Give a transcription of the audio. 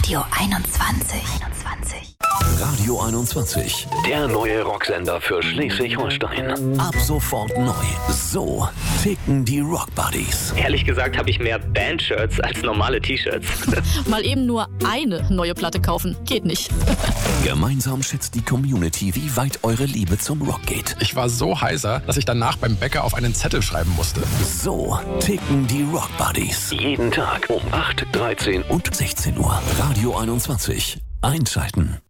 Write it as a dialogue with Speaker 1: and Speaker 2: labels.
Speaker 1: Radio 21.
Speaker 2: Radio 21, der neue Rocksender für Schleswig-Holstein. Ab sofort neu. So ticken die Rock Buddies.
Speaker 3: Ehrlich gesagt habe ich mehr Band-Shirts als normale T-Shirts.
Speaker 4: Mal eben nur eine neue Platte kaufen, geht nicht.
Speaker 2: Gemeinsam schätzt die Community, wie weit eure Liebe zum Rock geht.
Speaker 5: Ich war so heiser, dass ich danach beim Bäcker auf einen Zettel schreiben musste.
Speaker 2: So ticken die Rock Buddies. Jeden Tag um 8, 13 und 16 Uhr. Radio 21. Einschalten.